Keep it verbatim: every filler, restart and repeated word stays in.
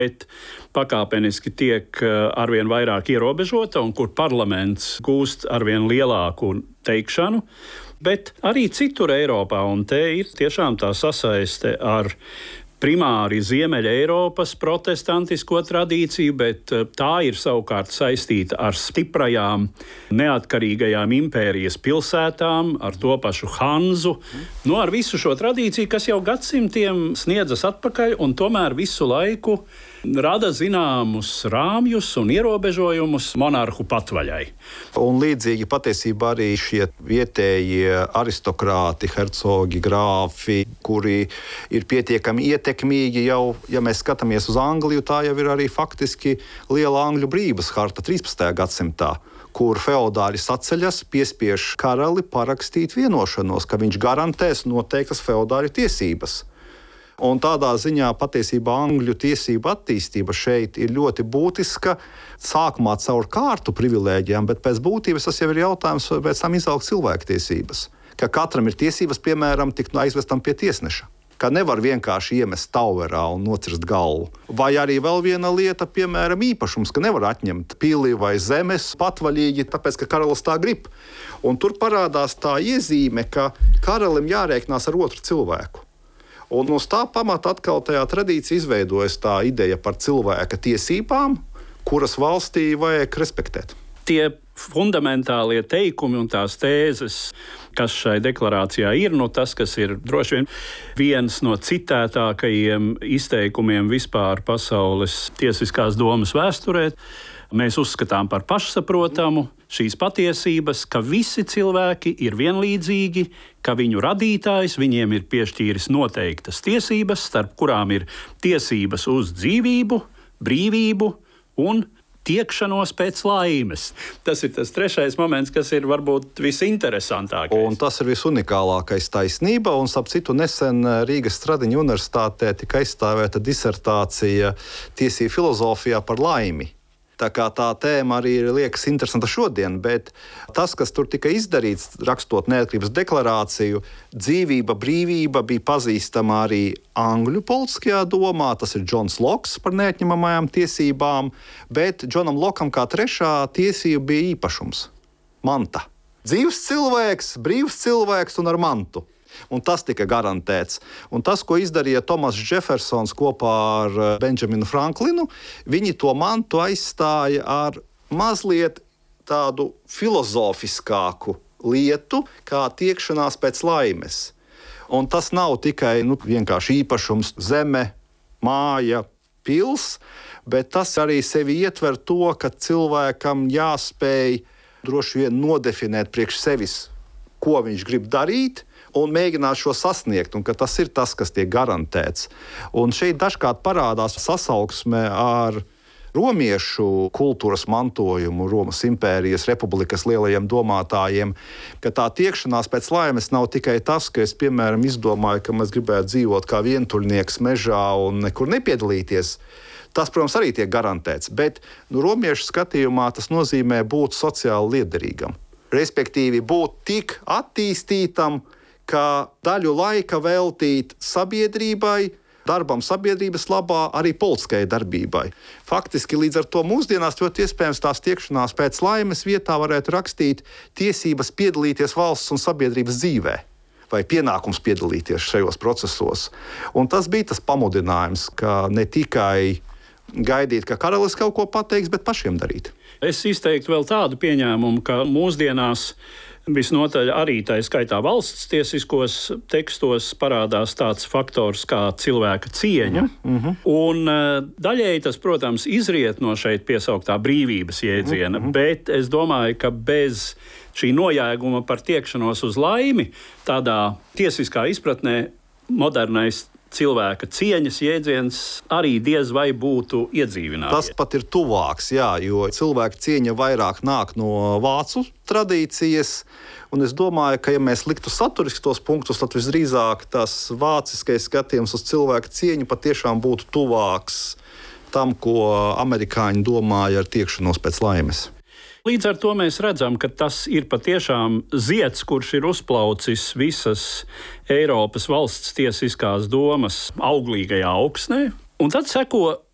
bet pakāpeniski tiek arvien vairāk ierobežota un kur parlaments gūst arvien lielāku teikšanu. Bet arī citur Eiropā, un te ir tiešām tā sasaiste ar primāri Ziemeļa Eiropas protestantisko tradīciju, bet tā ir savukārt saistīta ar stiprajām, neatkarīgajām impērijas pilsētām, ar to pašu Hanzu, nu, ar visu šo tradīciju, kas jau gadsimtiem sniedzas atpakaļ un tomēr visu laiku rada zināmus rāmjus un ierobežojumus monarhu patvaļai. Un līdzīgi patiesībā arī šie vietējie aristokrāti, hercogi, grāfi, kuri ir pietiekami ietekmīgi jau, ja mēs skatāmies uz Angliju, tā jau ir arī faktiski liela Angļu brīvības harta trīspadsmitajā gadsimtā, kur feodāļi saceļas, piespiež karali parakstīt vienošanos, ka viņš garantēs noteiktas feodāļu tiesības. Un tādā ziņā patiesībā Angļu tiesību attīstība šeit ir ļoti būtiska. Sākumā caur kārtu privilēģijām, bet pēc būtības tas jau ir jautājums, vai pēc tam izaug cilvēktiesības. Ka katram ir tiesības, piemēram, tikt aizvestam pie tiesneša. Ka nevar vienkārši iemest tauverā un nocirst galvu. Vai arī vēl viena lieta, piemēram, īpašums, ka nevar atņemt pili vai zemes patvaļīgi, tāpēc, ka karalis tā grib. Un tur parādās tā iezīme, ka karalim jārēķinās ar otru cilvēku. Un uz tā pamata atkal tajā tradīcijā izveidojas tā ideja par cilvēka tiesībām, kuras valstī vajag respektēt. Tie fundamentālie teikumi un tās tēzes, kas šai deklarācijā ir, nu, tas, kas ir droši vien viens no citētākajiem izteikumiem vispār pasaules tiesiskās domas vēsturē, mēs uzskatām par pašsaprotamu šīs patiesības, ka visi cilvēki ir vienlīdzīgi, ka viņu radītājs viņiem ir piešķīris noteiktas tiesības, starp kurām ir tiesības uz dzīvību, brīvību un tiekšanos pēc laimes. Tas ir tas trešais moments, kas ir varbūt visinteresantākais. Un tas ir visunikālākais taisnība, un starp citu nesen Rīgas Stradiņa universitātē tika aizstāvēta disertācija tiesību filozofijā par laimi. Tā kā tā tēma arī liekas interesanta šodien, bet tas, kas tur tika izdarīts, rakstot neatkarības deklarāciju, dzīvība, brīvība bija pazīstama arī angļu politiskajā domā. Tas ir Džons Loks par neatņemamajām tiesībām, bet Džonam Lokam kā trešā tiesība bija īpašums – manta. Dzīvs cilvēks, brīvs cilvēks un ar mantu. Un tas tika garantēts. Un tas, ko izdarīja Tomas Džefersons kopā ar Benjaminu Franklinu, viņi to mantu aizstāja ar mazliet tādu filozofiskāku lietu, kā tiekšanās pēc laimes. Un tas nav tikai nu, vienkārši īpašums zeme, māja, pils, bet tas arī sevi ietver to, ka cilvēkam jāspēj droši vien nodefinēt priekš sevis, ko viņš grib darīt, un mēģināt šo sasniegt, un ka tas ir tas, kas tiek garantēts. Un šeit dažkārt parādās sasauksme ar romiešu kultūras mantojumu, Romas impērijas republikas lielajiem domātājiem, ka tā tiekšanās pēc laimes nav tikai tas, ka es, piemēram, izdomāju, ka mēs gribētu dzīvot kā vientuļnieks mežā un nekur nepiedalīties. Tas, protams, arī tiek garantēts, bet nu, romiešu skatījumā tas nozīmē būt sociāli liederīgam. Respektīvi, būt tik attīstītam, ka daļu laika veltīt sabiedrībai, darbam sabiedrības labā, arī politiskajai darbībai. Faktiski līdz ar to mūsdienās ļoti iespējams tās tiekšanās pēc laimes vietā varētu rakstīt tiesības piedalīties valsts un sabiedrības dzīvē vai pienākums piedalīties šajos procesos. Un tas bija tas pamudinājums, ka ne tikai gaidīt, ka karalis kaut ko pateiks, bet pašiem darīt. Es izteiktu vēl tādu pieņēmumu, ka mūsdienās visnotaļ arī tā skaitā valsts tiesiskos tekstos parādās tāds faktors kā cilvēka cieņa. Mm-hmm. Un daļēji tas, protams, izriet no šeit piesauktā brīvības jēdziena, mm-hmm. bet es domāju, ka bez šī nojēguma par tiekšanos uz laimi, tādā tiesiskā izpratnē modernais cilvēka cieņas jēdziens arī diez vai būtu iedzīvināts. Tas pat ir tuvāks, jā, jo cilvēka cieņa vairāk nāk no vācu tradīcijas, un es domāju, ka ja mēs liktu saturiski tos punktus, tad visdrīzāk tas vāciskais skatījums uz cilvēka cieņu patiešām būtu tuvāks tam, ko amerikāņi domāja ar tiekšanos pēc laimes. Līdz ar to mēs redzam, ka tas ir patiešām zieds, kurš ir uzplaucis visas Eiropas valsts tiesiskās domas auglīgajā augsnē. Un tad seko